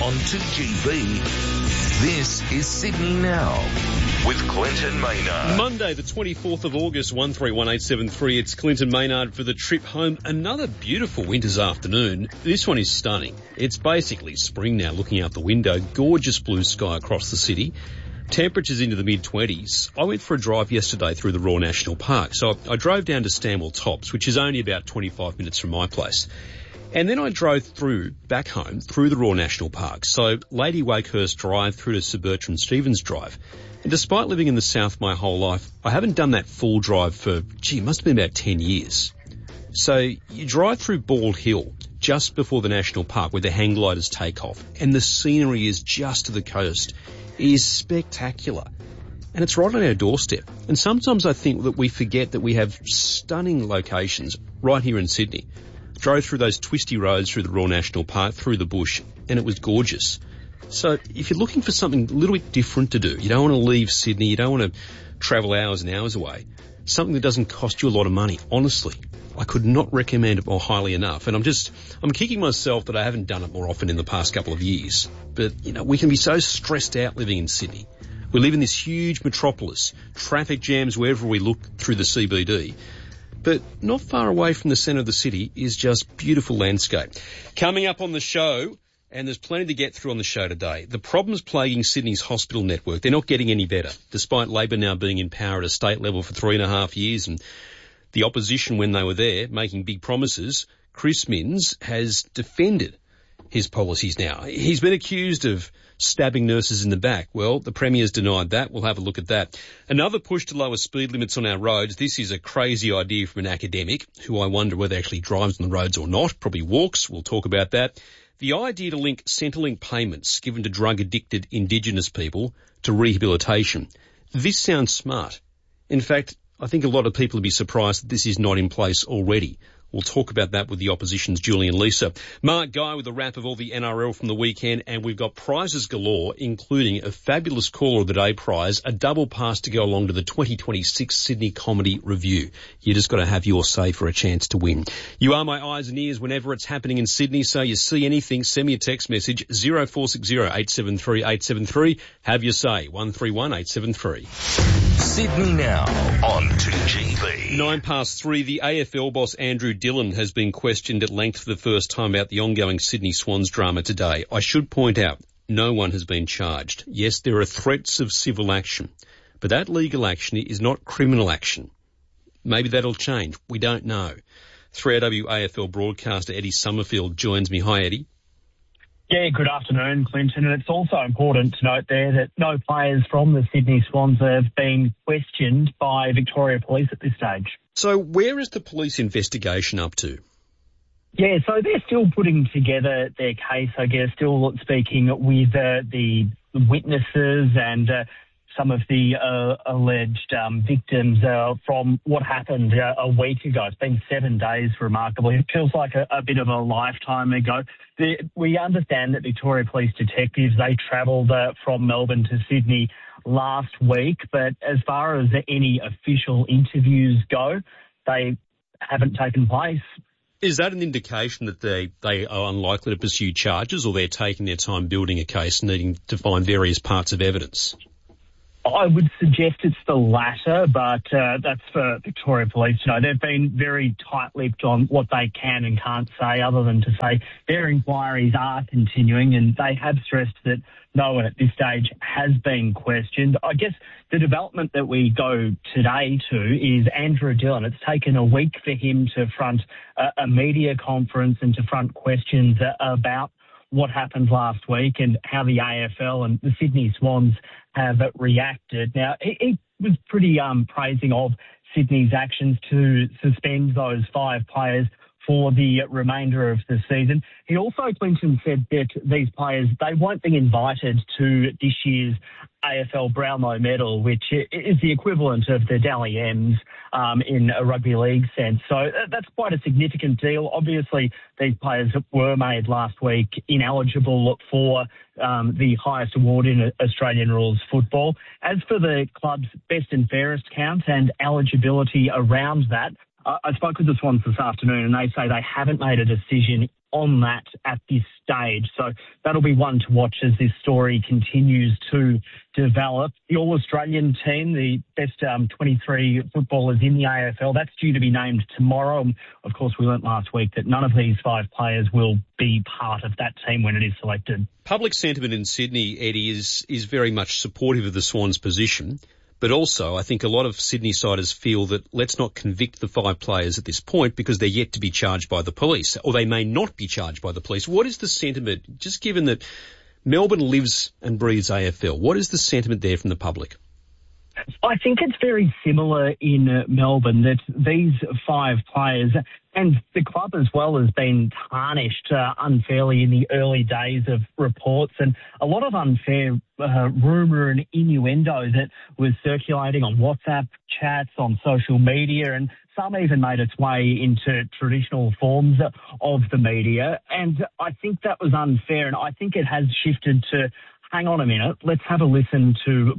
on 2GB. This is Sydney Now with Clinton Maynard. Monday, the 24th of August, 131873. It's Clinton Maynard for the trip home. Another beautiful winter's afternoon. This one is stunning. It's basically spring now, looking out the window. Gorgeous blue sky across the city. Temperatures into the mid-20s. I went for a drive yesterday through the Royal National Park. So I drove down to Stanwell Tops, which is only about 25 minutes from my place. And then I drove back home through the Royal National Park. So Lady Wakehurst Drive through to Sir Bertrand Stevens Drive. And despite living in the south my whole life, I haven't done that full drive for, it must have been about 10 years. So you drive through Bald Hill just before the National Park where the hang gliders take off. And the scenery is just to the coast. It is spectacular. And it's right on our doorstep. And sometimes I think that we forget that we have stunning locations right here in Sydney. Drove through those twisty roads through the Royal National Park, through the bush, and it was gorgeous. So if you're looking for something a little bit different to do, you don't want to leave Sydney, you don't want to travel hours and hours away, something that doesn't cost you a lot of money, honestly, I could not recommend it more highly enough. And I'm kicking myself that I haven't done it more often in the past couple of years. But, we can be so stressed out living in Sydney. We live in this huge metropolis, traffic jams wherever we look through the CBD. But not far away from the centre of the city is just beautiful landscape. Coming up on the show, and there's plenty to get through on the show today, the problems plaguing Sydney's hospital network, they're not getting any better, despite Labor now being in power at a state level for 3.5 years and the opposition when they were there making big promises. Chris Minns has defended his policies now. He's been accused of stabbing nurses in the back. Well, the Premier's denied that. We'll have a look at that. Another push to lower speed limits on our roads. This is a crazy idea from an academic who I wonder whether actually drives on the roads or not. Probably walks. We'll talk about that. The idea to link Centrelink payments given to drug-addicted Indigenous people to rehabilitation. This sounds smart. In fact, I think a lot of people would be surprised that this is not in place already. We'll talk about that with the opposition's Julian Leeser. Mark Guy with a wrap of all the NRL from the weekend, and we've got prizes galore, including a fabulous Caller of the Day prize, a double pass to go along to the 2026 Sydney Comedy Review. You just got to have your say for a chance to win. You are my eyes and ears whenever it's happening in Sydney, so you see anything, send me a text message, 0460 873 873. Have your say, 131 873. Sydney Now on 2GB. 3:09, the AFL boss Andrew Dillon has been questioned at length for the first time about the ongoing Sydney Swans drama today. I should point out, no one has been charged. Yes, there are threats of civil action, but that legal action is not criminal action. Maybe that'll change. We don't know. 3AW AFL broadcaster Eddie Summerfield joins me. Hi, Eddie. Yeah, good afternoon, Clinton. And it's also important to note there that no players from the Sydney Swans have been questioned by Victoria Police at this stage. So where is the police investigation up to? Yeah, so they're still putting together their case, I guess, still speaking with the witnesses and some of the alleged victims from what happened a week ago. It's been 7 days, remarkably. It feels like a bit of a lifetime ago. We understand that Victoria Police detectives, they travelled from Melbourne to Sydney last week, but as far as any official interviews go, they haven't taken place. Is that an indication that they are unlikely to pursue charges, or they're taking their time building a case, needing to find various parts of evidence? I would suggest it's the latter, but that's for Victoria Police to know. They've been very tight-lipped on what they can and can't say, other than to say their inquiries are continuing, and they have stressed that no one at this stage has been questioned. I guess the development that we go today to is Andrew Dillon. It's taken a week for him to front a media conference and to front questions about what happened last week and how the AFL and the Sydney Swans have reacted. Now, he was pretty praising of Sydney's actions to suspend those 5 players for the remainder of the season. He also, Clinton, said that these players, they won't be invited to this year's AFL Brownlow medal, which is the equivalent of the Dally M's in a rugby league sense. So that's quite a significant deal. Obviously, these players were made last week ineligible for the highest award in Australian rules football. As for the club's best and fairest count and eligibility around that, I spoke with the Swans this afternoon, and they say they haven't made a decision on that at this stage. So that'll be one to watch as this story continues to develop. The All-Australian team, the best 23 footballers in the AFL, that's due to be named tomorrow. Of course, we learnt last week that none of these 5 players will be part of that team when it is selected. Public sentiment in Sydney, Eddie, is very much supportive of the Swans' position. But also, I think a lot of Sydney-siders feel that let's not convict the 5 players at this point because they're yet to be charged by the police, or they may not be charged by the police. What is the sentiment, just given that Melbourne lives and breathes AFL, what is the sentiment there from the public? I think it's very similar in Melbourne that these 5 players and the club as well has been tarnished unfairly in the early days of reports, and a lot of unfair rumour and innuendo that was circulating on WhatsApp chats, on social media, and some even made its way into traditional forms of the media. And I think that was unfair, and I think it has shifted to, hang on a minute, let's have a listen to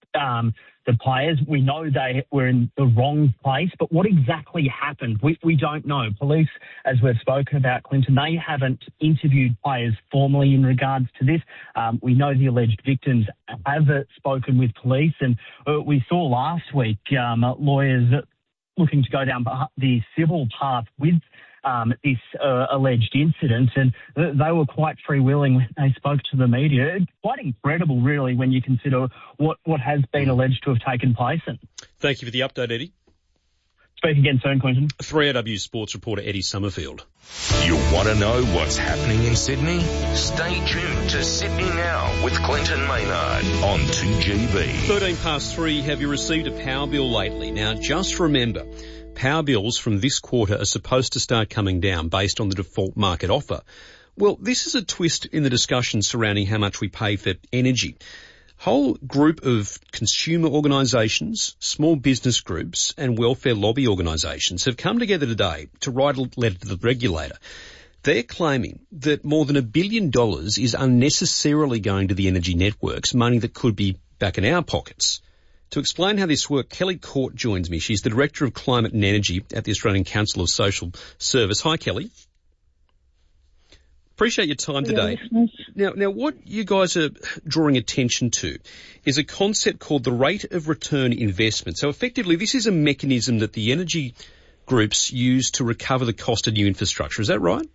the players. We know they were in the wrong place, but what exactly happened, we don't know. Police, as we've spoken about, Clinton, they haven't interviewed players formally in regards to this. We know the alleged victims have spoken with police, and we saw last week lawyers looking to go down the civil path with this alleged incident, and they were quite free-willing when they spoke to the media. Quite incredible, really, when you consider what has been alleged to have taken place. Thank you for the update, Eddie. Speak again soon, Quentin. 3AW Sports reporter Eddie Summerfield. You want to know what's happening in Sydney? Stay tuned to Sydney Now with Clinton Maynard on 2GB. 3:13, have you received a power bill lately? Now, just remember, power bills from this quarter are supposed to start coming down based on the default market offer. Well, this is a twist in the discussion surrounding how much we pay for energy. Whole group of consumer organisations, small business groups and welfare lobby organisations have come together today to write a letter to the regulator. They're claiming that more than $1 billion is unnecessarily going to the energy networks, money that could be back in our pockets. To explain how this works, Kelly Court joins me. She's the Director of Climate and Energy at the Australian Council of Social Service. Hi, Kelly. Appreciate your time today. Now, what you guys are drawing attention to is a concept called the rate of return investment. So effectively, this is a mechanism that the energy groups use to recover the cost of new infrastructure. Is that right?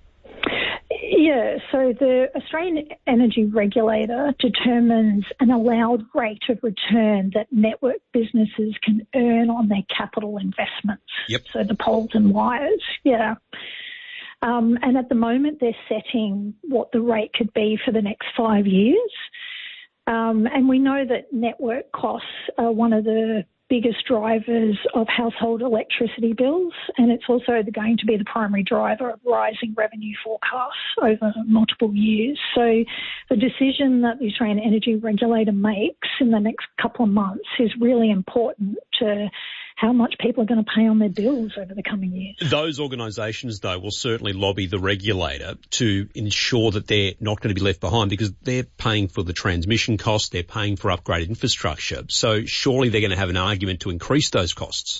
Yeah, so the Australian Energy Regulator determines an allowed rate of return that network businesses can earn on their capital investments. Yep. So the poles and wires, yeah. And at the moment, they're setting what the rate could be for the next 5 years. And we know that network costs are one of the biggest drivers of household electricity bills, and it's also going to be the primary driver of rising revenue forecasts over multiple years. So the decision that the Australian Energy Regulator makes in the next couple of months is really important to how much people are going to pay on their bills over the coming years. Those organisations, though, will certainly lobby the regulator to ensure that they're not going to be left behind because they're paying for the transmission costs, they're paying for upgraded infrastructure. So surely they're going to have an argument to increase those costs.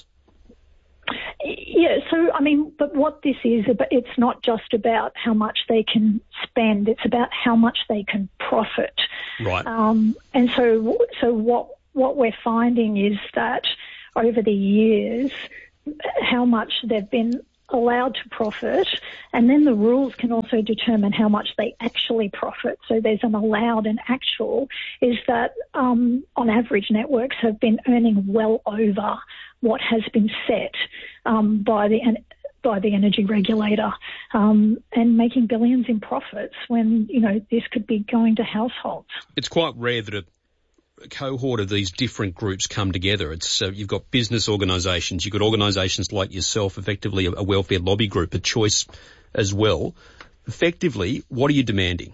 Yeah, so, I mean, but what this is, it's not just about how much they can spend, it's about how much they can profit. Right. And so what we're finding is that over the years, how much they've been allowed to profit, and then the rules can also determine how much they actually profit. So there's an allowed and actual, is that on average networks have been earning well over what has been set by the energy regulator and making billions in profits when, you know, this could be going to households. It's quite rare that a cohort of these different groups come together. It's you've got business organisations, you've got organisations like yourself, effectively a welfare lobby group, a Choice as well. Effectively, what are you demanding?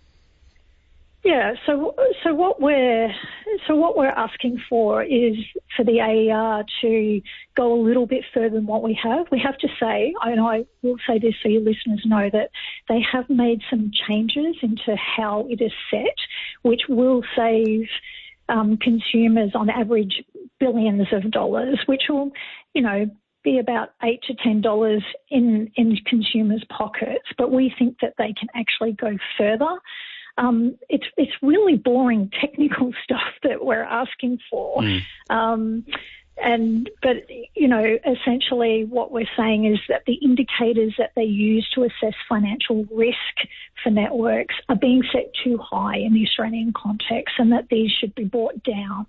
Yeah, so what we're asking for is for the AER to go a little bit further than what we have. We have to say, and I will say this so your listeners know, that they have made some changes into how it is set, which will save consumers on average billions of dollars, which will, you know, be about $8 to $10 in consumers' pockets, but we think that they can actually go further. It's really boring technical stuff that we're asking for. But essentially what we're saying is that the indicators that they use to assess financial risk for networks are being set too high in the Australian context, and that these should be brought down.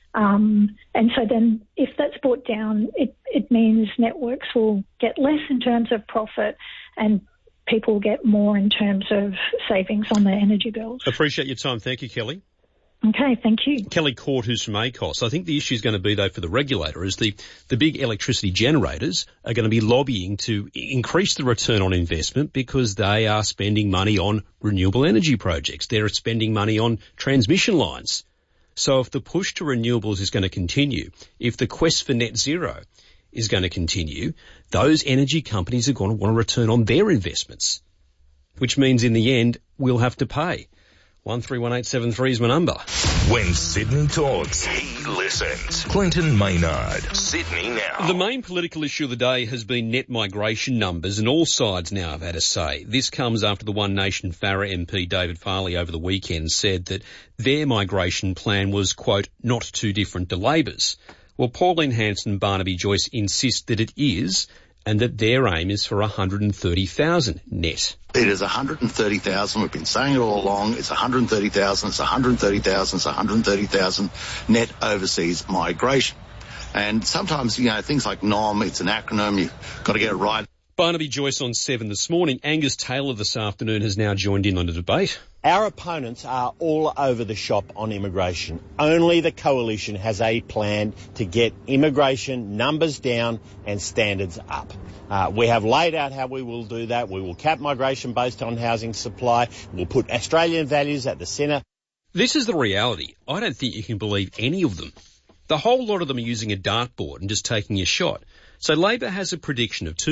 And so then if that's brought down, it means networks will get less in terms of profit and people get more in terms of savings on their energy bills. Appreciate your time. Thank you, Kelly. Okay, thank you. Kelly Court, who's from ACOS. I think the issue is going to be, though, for the regulator is the big electricity generators are going to be lobbying to increase the return on investment because they are spending money on renewable energy projects. They're spending money on transmission lines. So if the push to renewables is going to continue, if the quest for net zero is going to continue, those energy companies are going to want to return on their investments, which means in the end we'll have to pay. 131873 is my number. When Sydney talks, he listens. Clinton Maynard, Sydney Now. The main political issue of the day has been net migration numbers, and all sides now have had a say. This comes after the One Nation Farrer MP David Farley over the weekend said that their migration plan was, quote, not too different to Labor's. Well, Pauline Hanson and Barnaby Joyce insist that it is, and that their aim is for 130,000 net. It is 130,000. We've been saying it all along. It's 130,000. It's 130,000. It's 130,000 net overseas migration. And sometimes, things like NOM, it's an acronym. You've got to get it right. Barnaby Joyce on 7 this morning. Angus Taylor this afternoon has now joined in on the debate. Our opponents are all over the shop on immigration. Only the Coalition has a plan to get immigration numbers down and standards up. We have laid out how we will do that. We will cap migration based on housing supply. We'll put Australian values at the centre. This is the reality. I don't think you can believe any of them. The whole lot of them are using a dartboard and just taking a shot. So Labor has a prediction of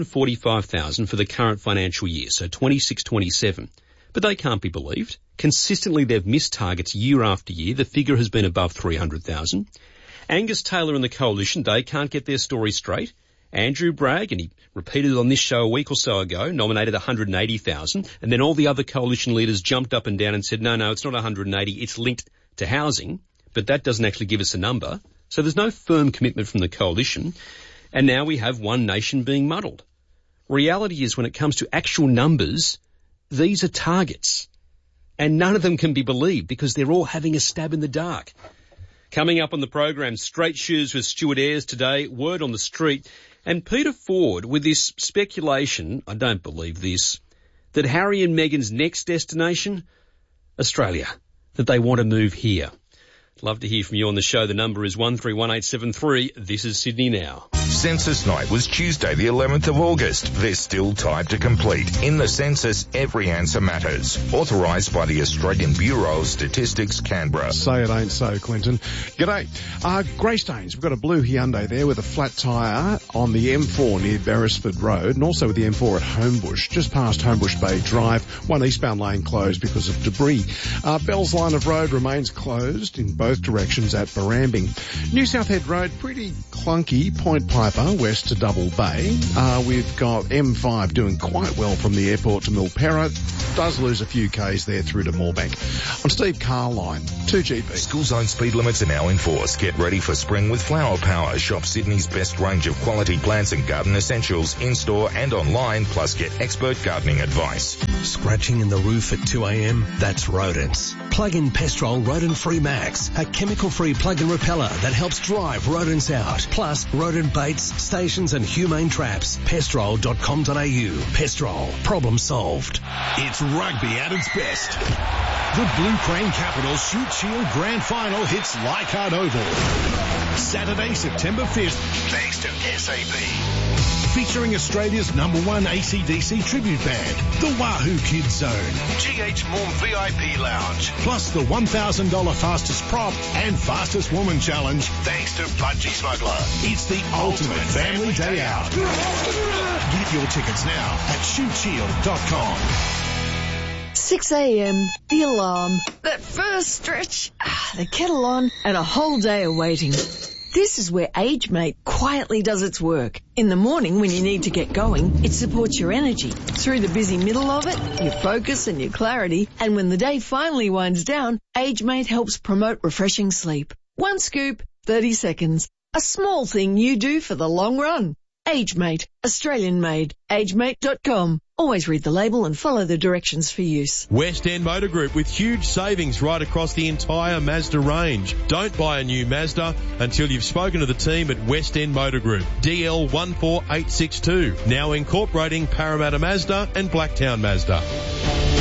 245,000 for the current financial year, so 26-27. But they can't be believed. Consistently, they've missed targets year after year. The figure has been above 300,000. Angus Taylor and the Coalition, they can't get their story straight. Andrew Bragg, and he repeated it on this show a week or so ago, nominated 180,000. And then all the other Coalition leaders jumped up and down and said, no, it's not 180, it's linked to housing. But that doesn't actually give us a number. So there's no firm commitment from the Coalition. And now we have One Nation being muddled. Reality is when it comes to actual numbers, these are targets. And none of them can be believed because they're all having a stab in the dark. Coming up on the program, Straight Shoes with Stuart Ayres today, word on the street. And Peter Ford with this speculation, I don't believe this, that Harry and Meghan's next destination, Australia, that they want to move here. Love to hear from you on the show. The number is 131873. This is Sydney Now. Census night was Tuesday, the 11th of August. There's still time to complete. In the census, every answer matters. Authorised by the Australian Bureau of Statistics, Canberra. Say it ain't so, Clinton. G'day. Greystanes. We've got a blue Hyundai there with a flat tyre on the M4 near Beresford Road, and also with the M4 at Homebush, just past Homebush Bay Drive. One eastbound lane closed because of debris. Bell's line of road remains closed in both directions at Barambing. New South Head Road, pretty clunky. Point Piper, west to Double Bay. We've got M5 doing quite well from the airport to Milperra. Does lose a few Ks there through to Moorebank. On Steve Carline, 2GB. School zone speed limits are now in force. Get ready for spring with Flower Power. Shop Sydney's best range of quality plants and garden essentials in-store and online, plus get expert gardening advice. Scratching in the roof at 2 a.m? That's rodents. Plug in Pestrol Rodent-Free Max, a chemical-free plug-in repeller that helps drive rodents out. Plus, rodent baits, stations and humane traps. Pestrol.com.au. Pestrol. Problem solved. It's rugby at its best. The Blue Crane Capital Shoot Shield Grand Final hits Leichhardt Oval. Saturday, September 5th, thanks to SAP. Featuring Australia's #1 AC/DC tribute band, the Wahoo Kids Zone, GH Morm VIP Lounge, plus the $1,000 fastest prop and fastest woman challenge, thanks to Budgie Smuggler. It's the ultimate family day out. Get your tickets now at shootshield.com. 6 a.m, the alarm, that first stretch, the kettle on, and a whole day of waiting. This is where AgeMate quietly does its work. In the morning when you need to get going, it supports your energy. Through the busy middle of it, your focus and your clarity. And when the day finally winds down, AgeMate helps promote refreshing sleep. One scoop, 30 seconds. A small thing you do for the long run. AgeMate, Australian made. AgeMate.com. Always read the label and follow the directions for use. West End Motor Group with huge savings right across the entire Mazda range. Don't buy a new Mazda until you've spoken to the team at West End Motor Group. DL 14862. Now incorporating Parramatta Mazda and Blacktown Mazda.